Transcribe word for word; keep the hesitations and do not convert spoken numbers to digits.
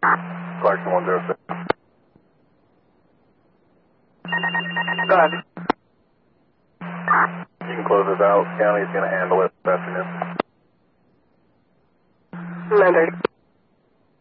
Clarkson one zero six. Go ahead. You can close this out. County's going to handle it this afternoon. nine thirty.